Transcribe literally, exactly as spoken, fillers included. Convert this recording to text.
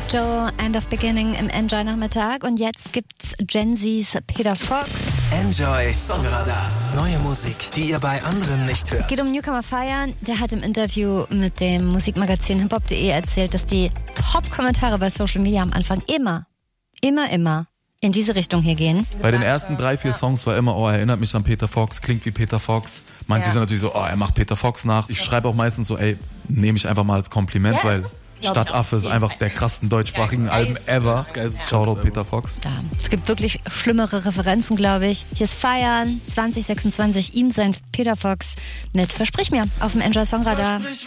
Joe, End of Beginning im Enjoy-Nachmittag. Und jetzt gibt's Gen Z's Peter Fox. Enjoy Songradar. Neue Musik, die ihr bei anderen nicht hört. Geht um Newcomer Feiern. Der hat im Interview mit dem Musikmagazin hiphop punkt de erzählt, dass die Top-Kommentare bei Social Media am Anfang immer, immer, immer in diese Richtung hier gehen. Bei den ersten drei, vier Songs war immer, oh, er erinnert mich an Peter Fox, klingt wie Peter Fox. Manche ja. sind natürlich so, oh, er macht Peter Fox nach. Ich schreibe auch meistens so, ey, nehme ich einfach mal als Kompliment, yes. weil Stadtaffe ist einfach der krassesten deutschsprachigen Alben ever. Shoutout Peter Fox. Ja, es gibt wirklich schlimmere Referenzen, glaube ich. Hier ist Feiern zwanzig sechsundzwanzig, ihm sein Peter Fox mit Versprich mir auf dem Enjoy Songradar.